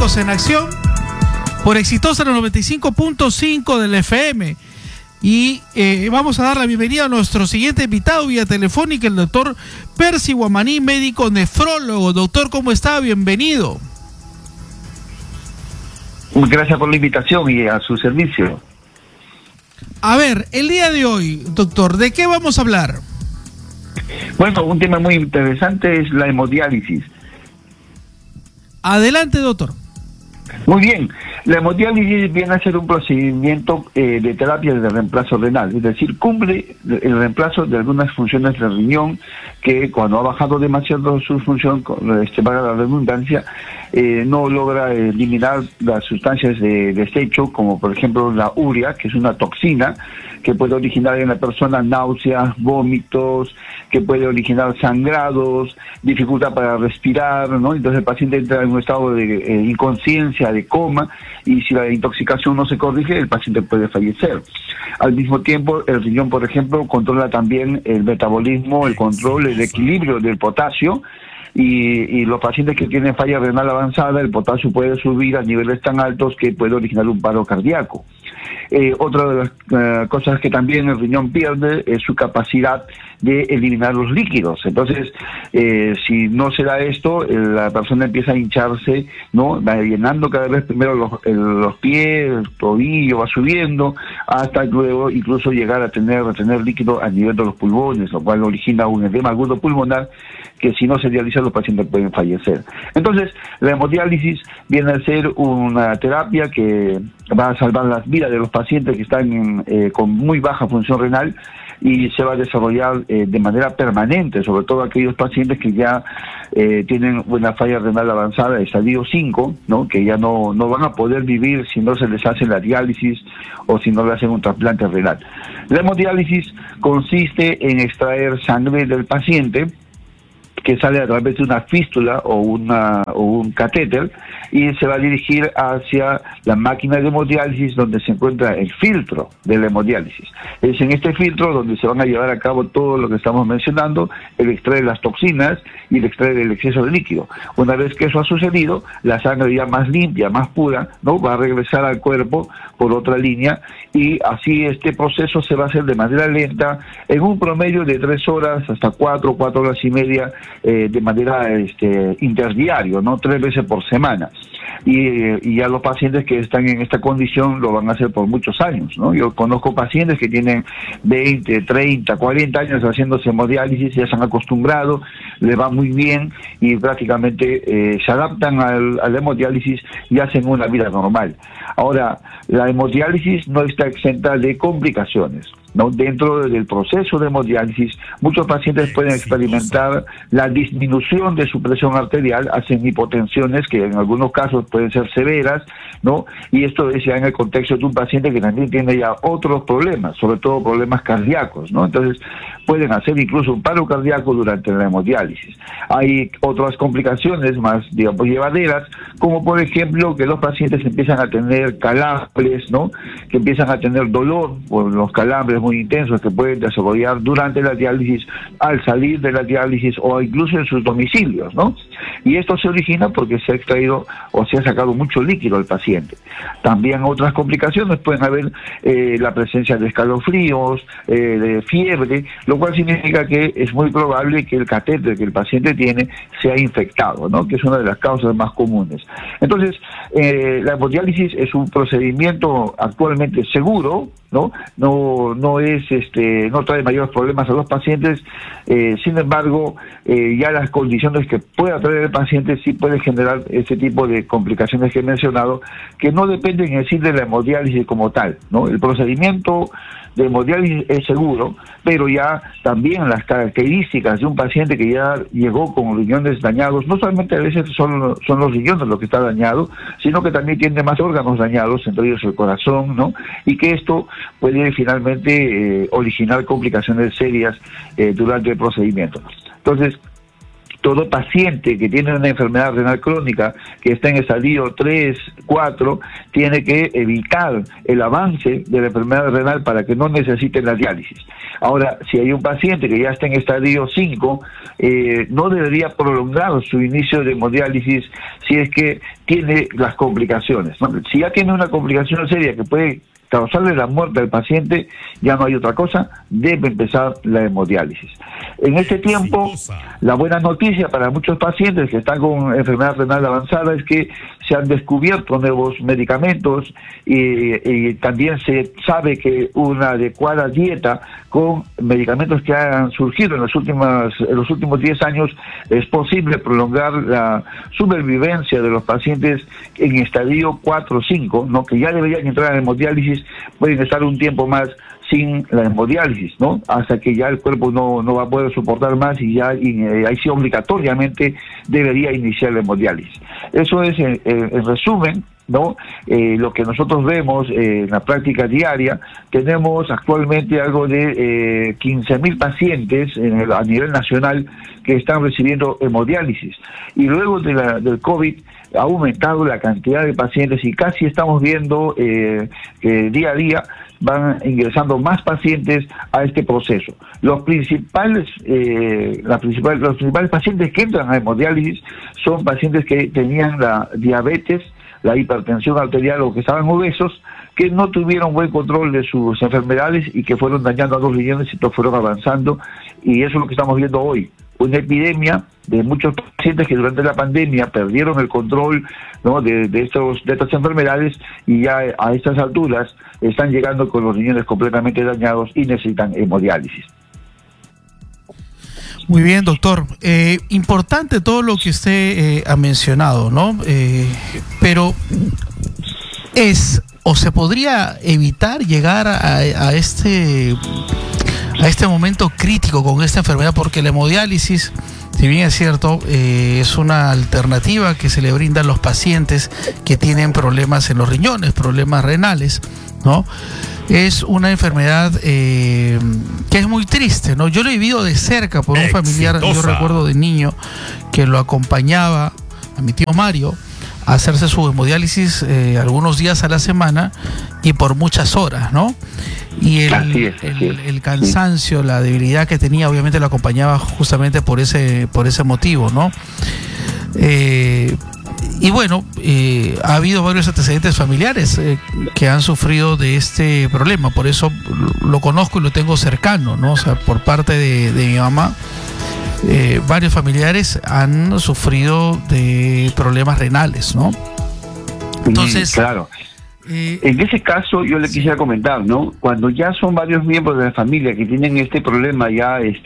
Médicos en Acción por Exitosa 95.5 del FM. Y vamos a dar la bienvenida a nuestro siguiente invitado vía telefónica, el doctor Percy Guamaní, médico nefrólogo. Doctor, ¿cómo está? Bienvenido. Gracias por la invitación y a su servicio. A ver, el día de hoy, doctor, ¿de qué vamos a hablar? Bueno, un tema muy interesante es la hemodiálisis. Adelante, doctor. Muy bien, la hemodiálisis viene a ser un procedimiento de terapia de reemplazo renal, es decir, cumple el reemplazo de algunas funciones del riñón que cuando ha bajado demasiado su función, para la redundancia, no logra eliminar las sustancias de desecho, como por ejemplo la urea, que es una toxina que puede originar en la persona náuseas, vómitos, que puede originar sangrados, dificultad para respirar, ¿no? Entonces el paciente entra en un estado de inconsciencia, de coma, y si la intoxicación no se corrige, el paciente puede fallecer. Al mismo tiempo, el riñón, por ejemplo, controla también el metabolismo, el control, el equilibrio del potasio, y los pacientes que tienen falla renal avanzada, el potasio puede subir a niveles tan altos que puede originar un paro cardíaco. Otra de las cosas que también el riñón pierde es su capacidad de eliminar los líquidos. Entonces, si no se da esto, la persona empieza a hincharse, ¿no? Va llenando cada vez primero los pies, el tobillo, va subiendo, hasta luego incluso llegar a retener líquido a nivel de los pulmones, lo cual origina un edema agudo pulmonar que si no se dializa los pacientes pueden fallecer. Entonces, la hemodiálisis viene a ser una terapia que va a salvar las vidas de los pacientes que están con muy baja función renal, y se va a desarrollar de manera permanente, sobre todo aquellos pacientes que ya tienen una falla renal avanzada, estadio 5, ¿no? Que ya no van a poder vivir si no se les hace la diálisis o si no le hacen un trasplante renal. La hemodiálisis consiste en extraer sangre del paciente, que sale a través de una fístula o un catéter, y se va a dirigir hacia la máquina de hemodiálisis, donde se encuentra el filtro de la hemodiálisis. Es en este filtro donde se van a llevar a cabo todo lo que estamos mencionando, el extraer las toxinas y el extraer el exceso de líquido. Una vez que eso ha sucedido, la sangre ya más limpia, más pura, ¿no? Va a regresar al cuerpo por otra línea, y así este proceso se va a hacer de manera lenta, en un promedio de 3 horas hasta 4 horas y media, de manera interdiario, ¿no? 3 veces por semana. Y ya los pacientes que están en esta condición lo van a hacer por muchos años, ¿no? Yo conozco pacientes que tienen 20, 30, 40 años haciéndose hemodiálisis, ya se han acostumbrado, les va muy bien y prácticamente se adaptan a la hemodiálisis y hacen una vida normal. Ahora, la hemodiálisis no está exenta de complicaciones, ¿no? Dentro del proceso de hemodiálisis, muchos pacientes pueden experimentar la disminución de su presión arterial, hacen hipotensiones que en algunos casos pueden ser severas, ¿no? Y esto es ya en el contexto de un paciente que también tiene ya otros problemas, sobre todo problemas cardíacos, ¿no? Entonces, pueden hacer incluso un paro cardíaco durante la hemodiálisis. Hay otras complicaciones más, digamos, llevaderas, como por ejemplo que los pacientes empiezan a tener calambres, ¿no? Que empiezan a tener dolor por los calambres muy intensos que pueden desarrollar durante la diálisis, al salir de la diálisis o incluso en sus domicilios, ¿no? Y esto se origina porque se ha extraído o se ha sacado mucho líquido al paciente. También otras complicaciones pueden haber la presencia de escalofríos, de fiebre, lo cual significa que es muy probable que el catéter que el paciente tiene sea infectado, ¿no? Que es una de las causas más comunes. Entonces, la hemodiálisis es un procedimiento actualmente seguro, ¿no? No trae mayores problemas a los pacientes, sin embargo, ya las condiciones que pueda traer el paciente sí pueden generar este tipo de complicaciones que he mencionado, que no dependen en sí de la hemodiálisis como tal, ¿no? El procedimiento de hemodiálisis es seguro, pero ya también las características de un paciente que ya llegó con riñones dañados, no solamente a veces son los riñones lo que está dañado, sino que también tiene más órganos dañados, entre ellos el corazón, ¿no? Y que esto puede finalmente originar complicaciones serias durante el procedimiento. Entonces, todo paciente que tiene una enfermedad renal crónica que está en estadio 3, 4, tiene que evitar el avance de la enfermedad renal para que no necesite la diálisis. Ahora, si hay un paciente que ya está en estadio 5, no debería prolongar su inicio de hemodiálisis si es que tiene las complicaciones, ¿no? Si ya tiene una complicación seria que puede causarle la muerte al paciente, ya no hay otra cosa, debe empezar la hemodiálisis. En este tiempo, la buena noticia para muchos pacientes que están con enfermedad renal avanzada es que se han descubierto nuevos medicamentos y también se sabe que una adecuada dieta con medicamentos que han surgido en los últimos 10 años es posible prolongar la supervivencia de los pacientes en estadio 4 o 5, ¿no? Que ya deberían entrar en hemodiálisis, pueden estar un tiempo más sin la hemodiálisis, ¿no? Hasta que ya el cuerpo no va a poder soportar más y ya ahí sí obligatoriamente debería iniciar la hemodiálisis. Eso es en resumen, ¿no? Lo que nosotros vemos en la práctica diaria. Tenemos actualmente algo de 15.000 pacientes a nivel nacional que están recibiendo hemodiálisis, y luego del COVID ha aumentado la cantidad de pacientes y casi estamos viendo que día a día van ingresando más pacientes a este proceso. Los principales pacientes que entran a hemodiálisis son pacientes que tenían la diabetes, la hipertensión arterial o que estaban obesos, que no tuvieron buen control de sus enfermedades y que fueron dañando a los riñones y todos fueron avanzando, y eso es lo que estamos viendo hoy. Una epidemia de muchos pacientes que durante la pandemia perdieron el control, ¿no? de estas enfermedades, y ya a estas alturas están llegando con los riñones completamente dañados y necesitan hemodiálisis. Muy bien, doctor. Importante todo lo que usted ha mencionado, ¿no? Pero se podría evitar llegar a este momento crítico con esta enfermedad, porque la hemodiálisis, si bien es cierto, es una alternativa que se le brinda a los pacientes que tienen problemas en los riñones, problemas renales, ¿no? Es una enfermedad que es muy triste, ¿no? Yo lo he vivido de cerca por un familiar. Yo recuerdo de niño que lo acompañaba a mi tío Mario a hacerse su hemodiálisis algunos días a la semana y por muchas horas, ¿no? Y el cansancio, la debilidad que tenía, obviamente lo acompañaba justamente por ese motivo, ¿no? Y bueno, ha habido varios antecedentes familiares que han sufrido de este problema, por eso lo conozco y lo tengo cercano, ¿no? O sea, por parte de mi mamá, varios familiares han sufrido de problemas renales, ¿no? Entonces, claro. En ese caso yo le quisiera comentar, ¿no? Cuando ya son varios miembros de la familia que tienen este problema ya de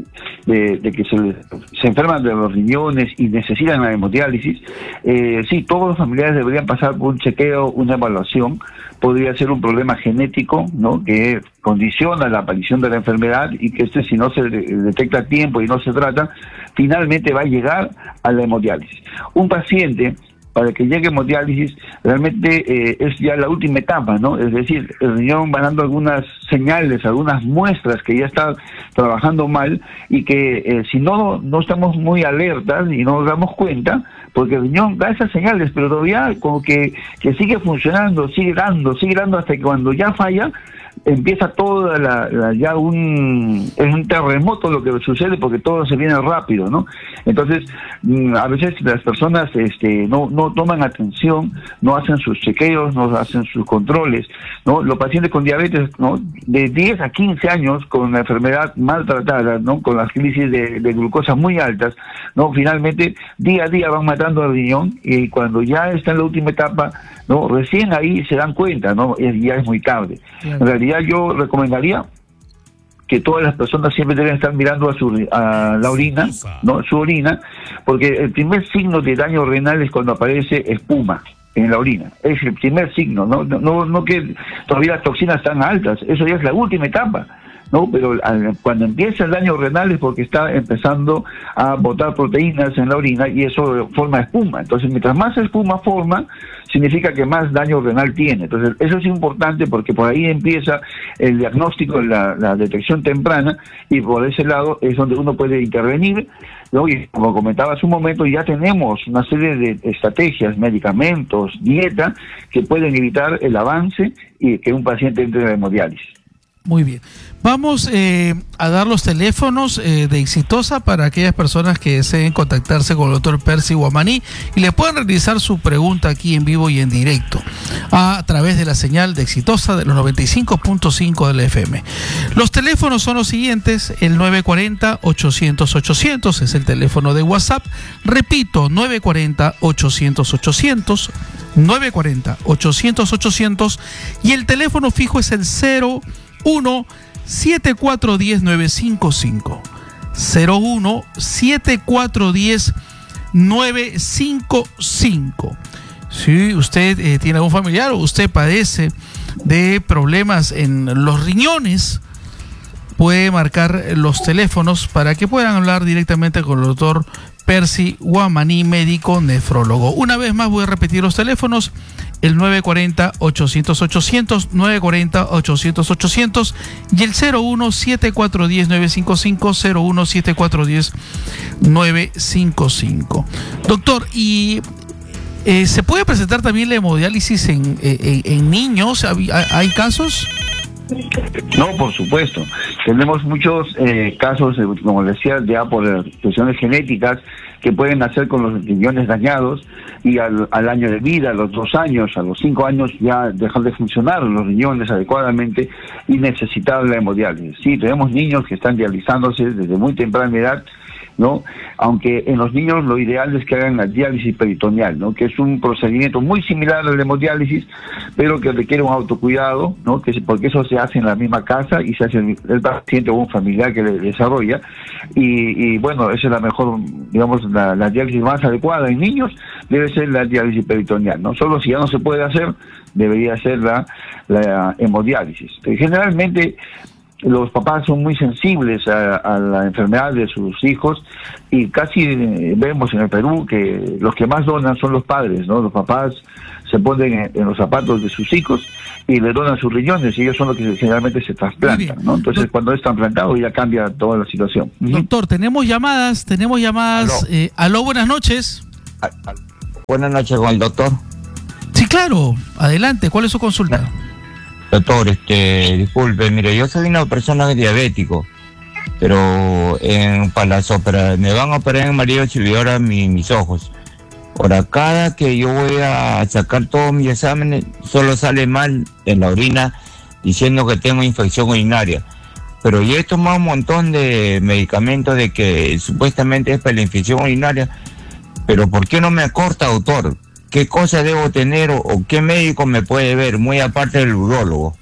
que se enferman de los riñones y necesitan la hemodiálisis, sí, todos los familiares deberían pasar por un chequeo, una evaluación. Podría ser un problema genético, ¿no? Que condiciona la aparición de la enfermedad, y que si no se detecta a tiempo y no se trata, finalmente va a llegar a la hemodiálisis. Un paciente, para que llegue a hemodiálisis, realmente es ya la última etapa, ¿no? Es decir, el riñón va dando algunas señales, algunas muestras que ya está trabajando mal, y que si no estamos muy alertas y no nos damos cuenta, porque el riñón da esas señales, pero todavía como que sigue funcionando, sigue dando hasta que cuando ya falla, empieza toda es un terremoto lo que sucede, porque todo se viene rápido, ¿no? Entonces, a veces las personas no toman atención, no hacen sus chequeos, no hacen sus controles, ¿no? Los pacientes con diabetes, ¿no? De 10 a 15 años con la enfermedad maltratada, ¿no? Con las crisis de glucosa muy altas, ¿no? Finalmente, día a día van matando al riñón, y cuando ya está en la última etapa, ¿no? Recién ahí se dan cuenta, ¿no? Ya es muy tarde. Claro. En realidad yo recomendaría que todas las personas siempre deben estar mirando a la orina, ¿no? Su orina, porque el primer signo de daño renal es cuando aparece espuma en la orina. Es el primer signo, no que todavía las toxinas están altas, eso ya es la última etapa, ¿no? Pero cuando empieza el daño renal es porque está empezando a botar proteínas en la orina, y eso forma espuma. Entonces, mientras más espuma forma, significa que más daño renal tiene. Entonces, eso es importante, porque por ahí empieza el diagnóstico, la detección temprana, y por ese lado es donde uno puede intervenir, ¿no? Y como comentaba hace un momento, ya tenemos una serie de estrategias, medicamentos, dieta, que pueden evitar el avance y que un paciente entre en hemodiálisis. Muy bien. Vamos a dar los teléfonos de Exitosa para aquellas personas que deseen contactarse con el doctor Percy Guamaní y le puedan realizar su pregunta aquí en vivo y en directo a través de la señal de Exitosa de los 95.5 del FM. Los teléfonos son los siguientes: el 940-800-800 es el teléfono de WhatsApp. Repito, 940-800-800, 940-800-800, y el teléfono fijo es el 01-7410-955. 01-7410-955. Si usted tiene algún familiar o usted padece de problemas en los riñones, puede marcar los teléfonos para que puedan hablar directamente con el doctor Percy Guamaní, médico nefrólogo. Una vez más voy a repetir los teléfonos: el 940-800-800, 940-800-800 y el 01-7410-955, 01-7410-955. Doctor, ¿y se puede presentar también la hemodiálisis en niños? ¿Hay casos? No, por supuesto. Tenemos muchos casos, como decía, ya por cuestiones genéticas, que pueden nacer con los riñones dañados y al año de vida, a los 2 años, a los 5 años ya dejar de funcionar los riñones adecuadamente y necesitar la hemodiálisis. Sí, tenemos niños que están dializándose desde muy temprana edad, ¿no? Aunque en los niños lo ideal es que hagan la diálisis peritoneal, ¿no? Que es un procedimiento muy similar a la hemodiálisis, pero que requiere un autocuidado, ¿no? Porque eso se hace en la misma casa y se hace el paciente o un familiar que le desarrolla, y bueno, esa es la mejor, digamos, la diálisis más adecuada en niños debe ser la diálisis peritoneal, ¿no? Solo si ya no se puede hacer, debería ser la hemodiálisis. Generalmente los papás son muy sensibles a la enfermedad de sus hijos, y casi vemos en el Perú que los que más donan son los padres, ¿no? Los papás se ponen en los zapatos de sus hijos y le donan sus riñones, y ellos son los que generalmente se trasplantan, ¿no? Entonces, cuando es trasplantado ya cambia toda la situación. Doctor, tenemos llamadas. Aló, aló, buenas noches. Buenas noches con el doctor. Sí, claro, adelante, ¿cuál es su consulta? Doctor, disculpe, mire, yo soy una persona diabético, pero me van a operar en María Auxiliadora mis ojos. Ahora, cada que yo voy a sacar todos mis exámenes, solo sale mal en la orina diciendo que tengo infección urinaria. Pero yo he tomado un montón de medicamentos de que supuestamente es para la infección urinaria, pero ¿por qué no me acorta, doctor? ¿Qué cosa debo tener o qué médico me puede ver, muy aparte del urólogo?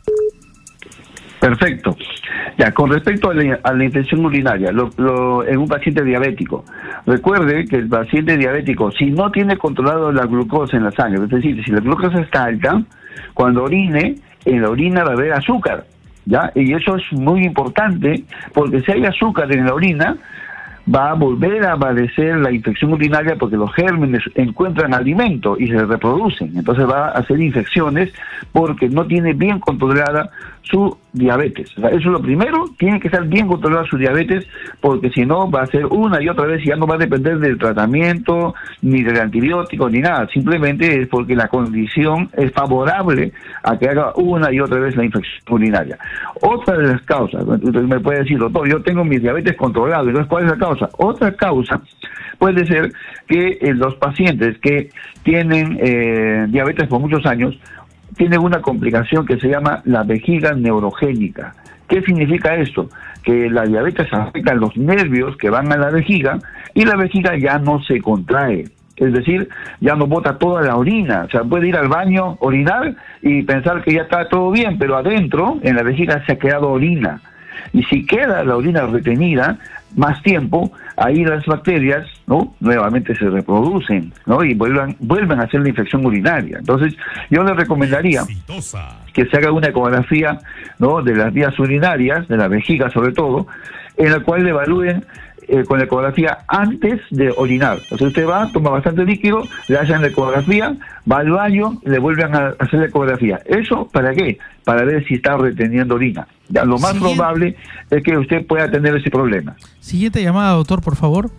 Perfecto. Ya, con respecto a la infección urinaria, en un paciente diabético, recuerde que el paciente diabético, si no tiene controlado la glucosa en la sangre, es decir, si la glucosa está alta, cuando orine, en la orina va a haber azúcar, ¿ya? Y eso es muy importante, porque si hay azúcar en la orina, va a volver a aparecer la infección urinaria, porque los gérmenes encuentran alimento y se reproducen. Entonces va a hacer infecciones porque no tiene bien controlada su diabetes. O sea, eso es lo primero, tiene que estar bien controlada su diabetes, porque si no va a ser una y otra vez y ya no va a depender del tratamiento, ni del antibiótico, ni nada. Simplemente es porque la condición es favorable a que haga una y otra vez la infección urinaria. Otra de las causas, usted me puede decir, doctor, yo tengo mi diabetes controlado, entonces ¿cuál es la causa? Otra causa puede ser que los pacientes que tienen diabetes por muchos años tienen una complicación que se llama la vejiga neurogénica. ¿Qué significa esto? Que la diabetes afecta a los nervios que van a la vejiga y la vejiga ya no se contrae. Es decir, ya no bota toda la orina. O sea, puede ir al baño, orinar y pensar que ya está todo bien, pero adentro, en la vejiga, se ha quedado orina. Y si queda la orina retenida más tiempo, ahí las bacterias, ¿no?, nuevamente se reproducen, ¿no?, y vuelven a hacer la infección urinaria. Entonces, yo le recomendaría que se haga una ecografía, ¿no?, de las vías urinarias, de la vejiga sobre todo, en la cual le evalúen con la ecografía antes de orinar. Entonces usted va, toma bastante líquido, le hacen la ecografía, va al baño, le vuelven a hacer la ecografía. ¿Eso para qué? Para ver si está reteniendo orina. Ya, lo más probable es que usted pueda tener ese problema. Siguiente llamada, doctor, por favor.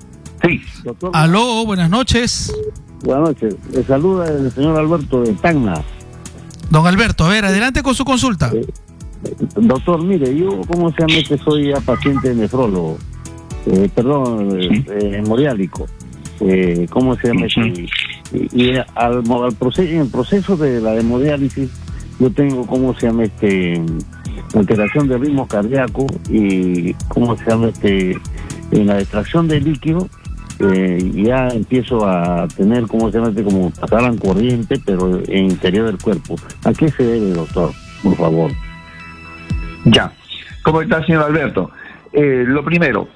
Sí. Doctor. Aló, buenas noches. Buenas noches. Le saluda el señor Alberto de Tacna. Don Alberto, a ver, adelante con su consulta. Doctor, mire, yo, ¿cómo se llama? Que soy ya paciente nefrólogo. Hemodiálico. ¿Cómo se llama? Y en el proceso de la hemodiálisis, yo tengo, ¿cómo se llama? Alteración de ritmo cardíaco y, ¿cómo se llama? En la extracción de líquido, ya empiezo a tener, ¿cómo se llama? Como pasaran corriente, pero en el interior del cuerpo. ¿A qué se debe, doctor? Por favor. Ya. ¿Cómo está, señor Alberto? Lo primero,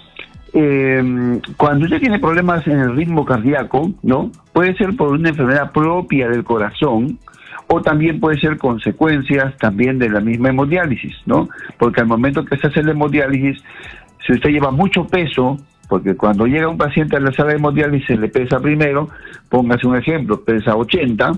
cuando usted tiene problemas en el ritmo cardíaco, ¿no? Puede ser por una enfermedad propia del corazón, o también puede ser consecuencias también de la misma hemodiálisis, ¿no? Porque al momento que se hace la hemodiálisis, si usted lleva mucho peso, porque cuando llega un paciente a la sala de hemodiálisis le pesa primero, póngase un ejemplo, pesa 80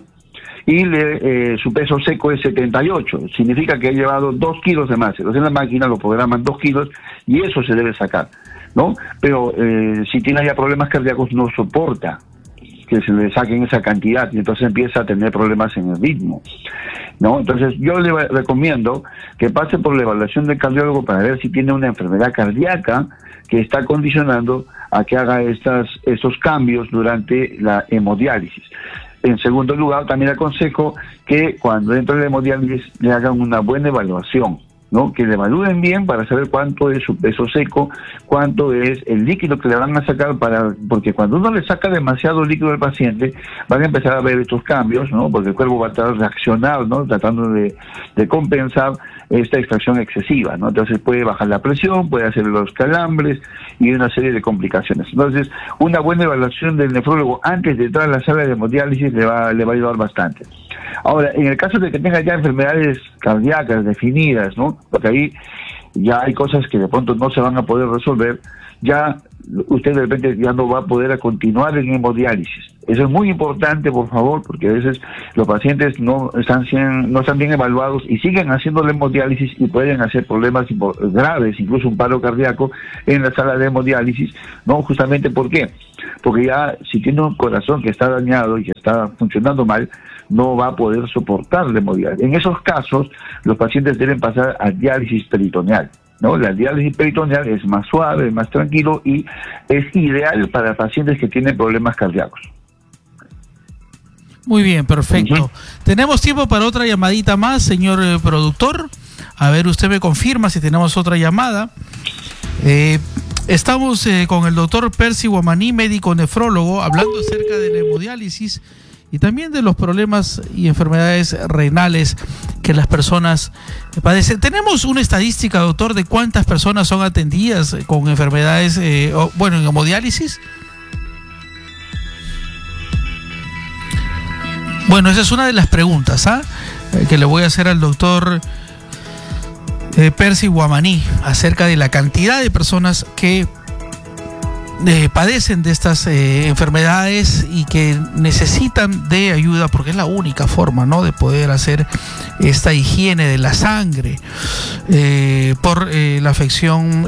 y su peso seco es 78, significa que ha llevado 2 kilos de más. Entonces en la máquina lo programan 2 kilos y eso se debe sacar, ¿no? Pero si tiene ya problemas cardíacos no soporta que se le saquen esa cantidad y entonces empieza a tener problemas en el ritmo, ¿no? Entonces yo le recomiendo que pase por la evaluación del cardiólogo para ver si tiene una enfermedad cardíaca que está condicionando a que haga estos cambios durante la hemodiálisis. En segundo lugar, también aconsejo que cuando entre la hemodiálisis le hagan una buena evaluación, ¿no? Que le evalúen bien para saber cuánto es su peso seco, cuánto es el líquido que le van a sacar, porque cuando uno le saca demasiado líquido al paciente, van a empezar a ver estos cambios, ¿no? Porque el cuerpo va a estar reaccionando, ¿no? Tratando de compensar esta extracción excesiva, ¿no? Entonces puede bajar la presión, puede hacer los calambres y una serie de complicaciones. Entonces, una buena evaluación del nefrólogo antes de entrar a la sala de hemodiálisis le va a ayudar bastante. Ahora, en el caso de que tenga ya enfermedades cardíacas definidas, ¿no? Porque ahí ya hay cosas que de pronto no se van a poder resolver, ya usted de repente ya no va a poder continuar en hemodiálisis. Eso es muy importante, por favor, porque a veces los pacientes no están bien evaluados y siguen haciendo la hemodiálisis y pueden hacer problemas graves, incluso un paro cardíaco en la sala de hemodiálisis, ¿no? Justamente, ¿por qué? Porque ya si tiene un corazón que está dañado y que está funcionando mal, no va a poder soportar la hemodiálisis. En esos casos, los pacientes deben pasar a diálisis peritoneal, ¿no? La diálisis peritoneal es más suave, más tranquilo y es ideal para pacientes que tienen problemas cardíacos. Muy bien, perfecto. ¿Tenemos tiempo para otra llamadita más, señor productor? A ver, usted me confirma si tenemos otra llamada. Estamos con el doctor Percy Guamaní, médico nefrólogo, hablando acerca de la hemodiálisis y también de los problemas y enfermedades renales que las personas padecen. ¿Tenemos una estadística, doctor, de cuántas personas son atendidas con enfermedades, en hemodiálisis? Bueno, esa es una de las preguntas que le voy a hacer al doctor Percy Guamaní acerca de la cantidad de personas que padecen de estas enfermedades y que necesitan de ayuda, porque es la única forma, ¿no?, de poder hacer esta higiene de la sangre por la afección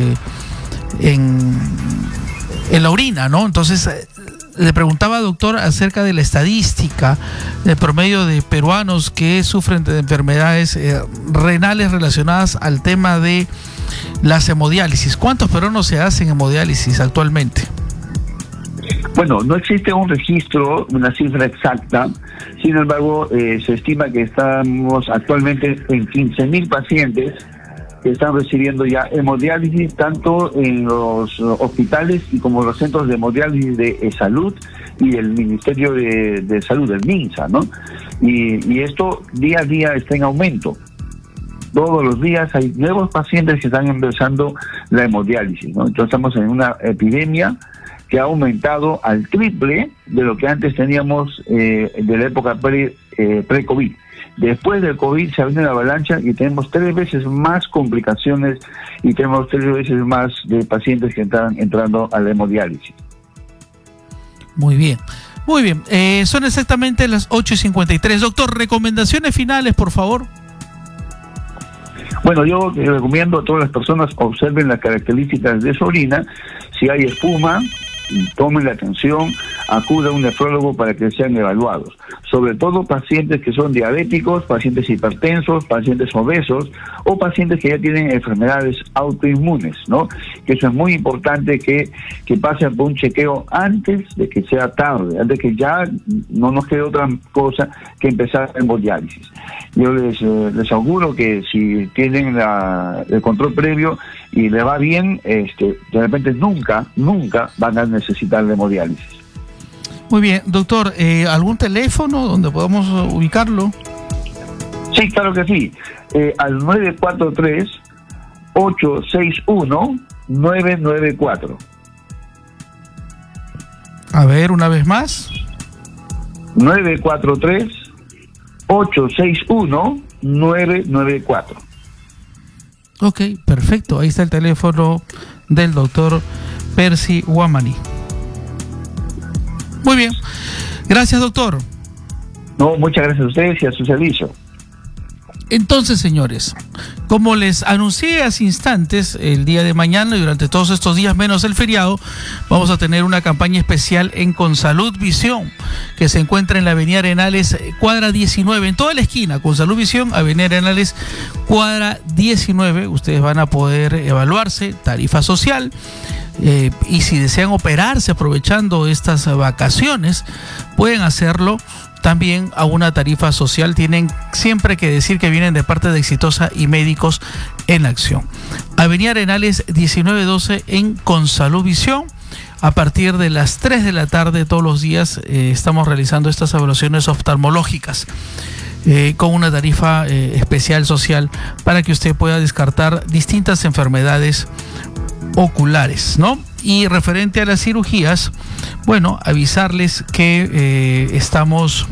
en la orina, ¿no? Entonces le preguntaba, doctor, acerca de la estadística del promedio de peruanos que sufren de enfermedades renales relacionadas al tema de las hemodiálisis. ¿Cuántos peruanos se hacen hemodiálisis actualmente? Bueno, no existe un registro, una cifra exacta. Sin embargo, se estima que estamos actualmente en 15.000 pacientes que están recibiendo ya hemodiálisis, tanto en los hospitales y como los centros de hemodiálisis de salud y del Ministerio de Salud, del MINSA, ¿no? Y esto día a día está en aumento. Todos los días hay nuevos pacientes que están empezando la hemodiálisis, ¿no? Entonces estamos en una epidemia que ha aumentado al triple de lo que antes teníamos de la época pre-COVID. Después del COVID se ha venido una avalancha y tenemos 3 veces más complicaciones y tenemos 3 veces más de pacientes que están entrando a la hemodiálisis. Muy bien, muy bien. Son exactamente las 8:53. Doctor, recomendaciones finales, por favor. Bueno, yo recomiendo a todas las personas observen las características de su orina. Si hay espuma, tomen la atención, acudan a un nefrólogo para que sean evaluados. Sobre todo pacientes que son diabéticos, pacientes hipertensos, pacientes obesos o pacientes que ya tienen enfermedades autoinmunes, ¿no? Que eso es muy importante que pasen por un chequeo antes de que sea tarde, antes que ya no nos quede otra cosa que empezar la hemodiálisis. Yo les auguro que si tienen el control previo y le va bien, de repente nunca van a necesitar la hemodiálisis. Muy bien, doctor, ¿algún teléfono donde podamos ubicarlo? Sí, claro que sí. Al 943-861-994. A ver, una vez más. 943-861-994. Ok, perfecto. Ahí está el teléfono del doctor Percy Wamani. Muy bien. Gracias, doctor. No, muchas gracias a ustedes y a su servicio. Entonces, señores, como les anuncié hace instantes, el día de mañana y durante todos estos días menos el feriado, vamos a tener una campaña especial en Consalud Visión, que se encuentra en la Avenida Arenales, cuadra 19, en toda la esquina. Consalud Visión, Avenida Arenales, cuadra 19. Ustedes van a poder evaluarse, tarifa social, y si desean operarse aprovechando estas vacaciones, pueden hacerlo también a una tarifa social. Tienen siempre que decir que vienen de parte de Exitosa y Médicos en Acción. Avenida Arenales 1912 en Consalud Visión. A partir de las 3 de la tarde todos los días estamos realizando estas evaluaciones oftalmológicas con una tarifa especial social para que usted pueda descartar distintas enfermedades oculares, ¿no? Y referente a las cirugías, bueno, avisarles que estamos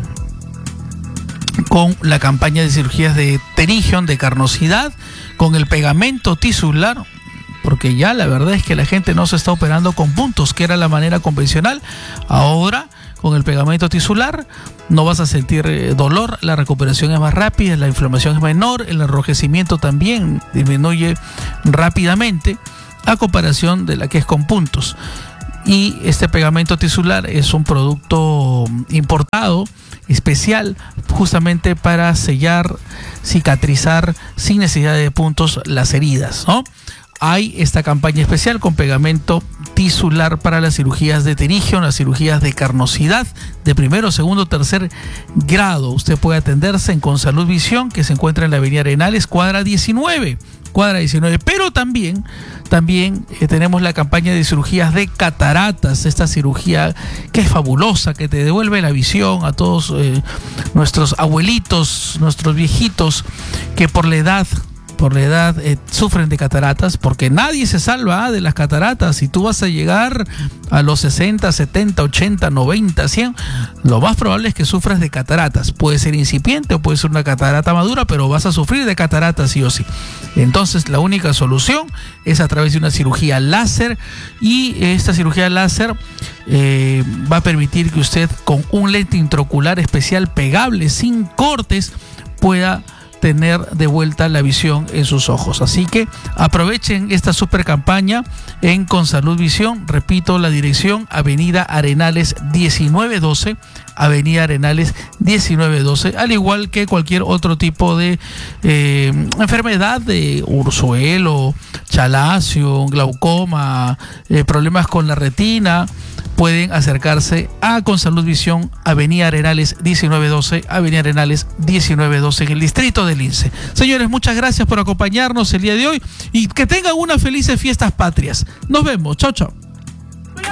con la campaña de cirugías de pterigión, de carnosidad, con el pegamento tisular, porque ya la verdad es que la gente no se está operando con puntos, que era la manera convencional. Ahora, con el pegamento tisular, no vas a sentir dolor, la recuperación es más rápida, la inflamación es menor, el enrojecimiento también disminuye rápidamente, a comparación de la que es con puntos. Y este pegamento tisular es un producto importado, especial, justamente para sellar, cicatrizar sin necesidad de puntos las heridas, ¿no? Hay esta campaña especial con pegamento tisular para las cirugías de pterigión, las cirugías de carnosidad de primero, segundo, tercer grado. Usted puede atenderse en Consalud Visión, que se encuentra en la Avenida Arenales, cuadra 19. Pero también tenemos la campaña de cirugías de cataratas, esta cirugía que es fabulosa, que te devuelve la visión a todos nuestros abuelitos, nuestros viejitos que por la edad sufren de cataratas, porque nadie se salva de las cataratas. Si tú vas a llegar a los 60, 70, 80, 90, 100, lo más probable es que sufras de cataratas. Puede ser incipiente o puede ser una catarata madura, pero vas a sufrir de cataratas sí o sí. Entonces la única solución es a través de una cirugía láser, y esta cirugía láser va a permitir que usted, con un lente intraocular especial pegable sin cortes, pueda tener de vuelta la visión en sus ojos. Así que aprovechen esta super campaña en Consalud Visión. Repito, la dirección: Avenida Arenales 1912, Avenida Arenales 1912, al igual que cualquier otro tipo de enfermedad de ursuelo, chalacio, glaucoma, problemas con la retina. Pueden acercarse a Consalud Visión, Avenida Arenales 1912, Avenida Arenales 1912, en el distrito del Lince. Señores, muchas gracias por acompañarnos el día de hoy y que tengan unas felices fiestas patrias. Nos vemos. Chao, chao.